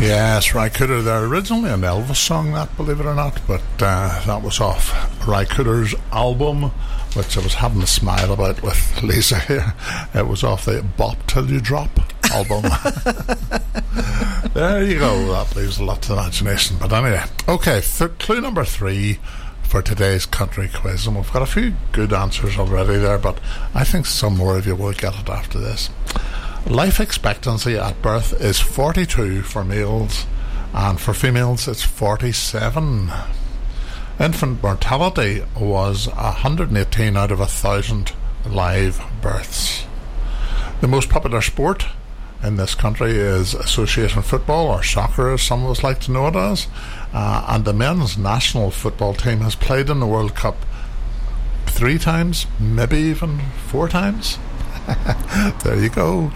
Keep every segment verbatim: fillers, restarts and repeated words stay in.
Yes, Ry Cooder there. Originally an Elvis song, that, believe it or not, but uh, that was off Ry Cooder's album, which I was having a smile about with Lisa here. It was off the Bop Till You Drop album. There you go. That leaves a lot to the imagination. But anyway, okay, th- clue number three for today's country quiz, and we've got a few good answers already there, but I think some more of you will get it after this. Life expectancy at birth is forty-two for males, and for females it's forty-seven. Infant mortality was one hundred eighteen out of one thousand live births. The most popular sport in this country is association football, or soccer as some of us like to know it as, uh, and the men's national football team has played in the World Cup three times, maybe even four times. There you go.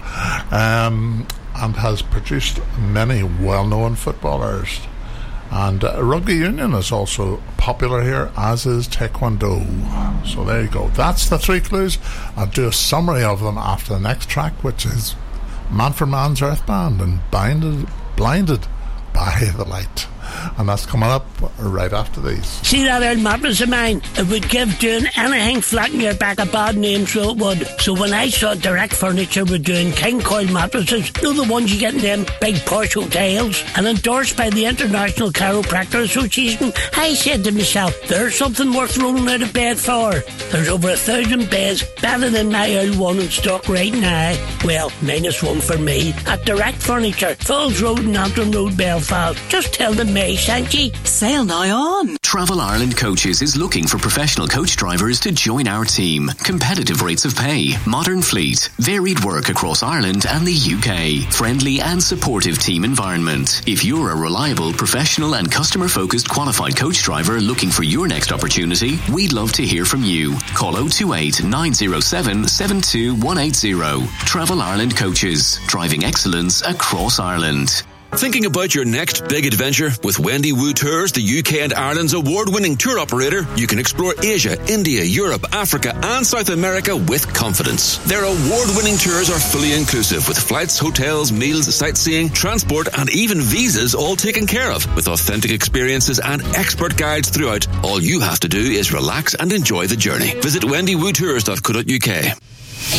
Um, and has produced many well-known footballers. And uh, rugby union is also popular here, as is taekwondo. So there you go. That's the three clues. I'll do a summary of them after the next track, which is Manfred Mann's Earth Band and Blinded, Blinded by the Light. And that's coming up right after these. See that old mattress of mine? It would give doing anything flat in your back a bad name, so it would. So when I saw Direct Furniture were doing King Coil mattresses, you know the ones you get in them big posh hotels, and endorsed by the International Chiropractor Association, I said to myself, there's something worth rolling out of bed for. There's over a thousand beds better than my old one in stock right now. Well, minus one for me. At Direct Furniture, Falls Road and Antrim Road, Belfast. Just tell them May sent you. Sale now on. Travel Ireland Coaches is looking for professional coach drivers to join our team. Competitive rates of pay, modern fleet, varied work across Ireland and the U K. Friendly and supportive team environment. If you're a reliable, professional and customer-focused qualified coach driver looking for your next opportunity, we'd love to hear from you. Call oh two eight, nine oh seven, seven two one eight oh. Travel Ireland Coaches. Driving excellence across Ireland. Thinking about your next big adventure? With Wendy Wu Tours, the U K and Ireland's award-winning tour operator, you can explore Asia, India, Europe, Africa and South America with confidence. Their award-winning tours are fully inclusive, with flights, hotels, meals, sightseeing, transport and even visas all taken care of. With authentic experiences and expert guides throughout, all you have to do is relax and enjoy the journey. Visit wendy woo tours dot co dot uk.